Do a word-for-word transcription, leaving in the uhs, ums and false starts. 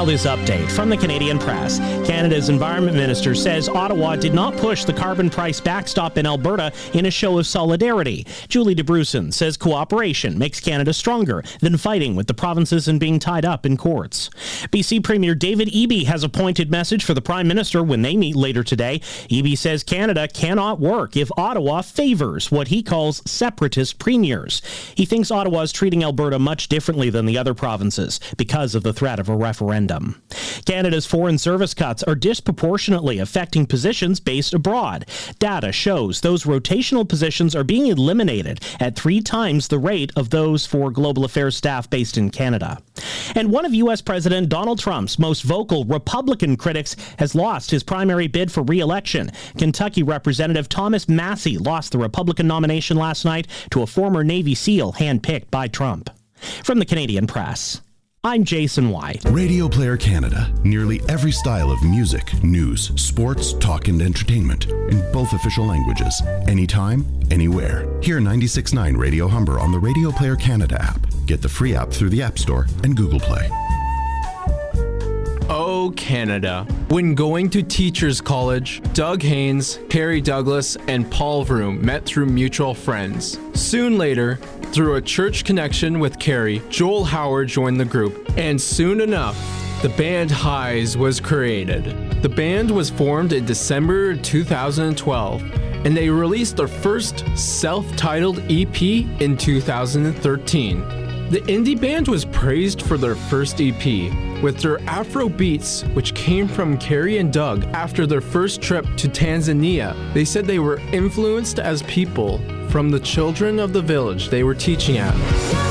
Now this update from the Canadian Press. Canada's Environment Minister says Ottawa did not push the carbon price backstop in Alberta in a show of solidarity. Julie DeBruson says cooperation makes Canada stronger than fighting with the provinces and being tied up in courts. B C Premier David Eby has a pointed message for the Prime Minister when they meet later today. Eby says Canada cannot work if Ottawa favors what he calls separatist premiers. He thinks Ottawa is treating Alberta much differently than the other provinces because of the threat of a referendum. Canada's foreign service cuts are disproportionately affecting positions based abroad. Data shows those rotational positions are being eliminated at three times the rate of those for global affairs staff based in Canada. And one of U S President Donald Trump's most vocal Republican critics has lost his primary bid for re-election. Kentucky Representative Thomas Massie lost the Republican nomination last night to a former Navy SEAL handpicked by Trump. From the Canadian Press, I'm Jason White. Radio Player Canada. Nearly every style of music, news, sports, talk, and entertainment in both official languages. Anytime, anywhere. Hear ninety-six point nine Radio Humber on the Radio Player Canada app. Get the free app through the App Store and Google Play. Oh, Canada. When going to Teachers College, Doug Haynes, Harry Douglas, and Paul Vroom met through mutual friends. Soon later, through a church connection with Carrie, Joel Howard joined the group, and soon enough, the band Highs was created. The band was formed in December two thousand twelve, and they released their first self-titled E P in two thousand thirteen. The indie band was praised for their first E P, with their Afro beats, which came from Carrie and Doug after their first trip to Tanzania. They said they were influenced as people from the children of the village they were teaching at.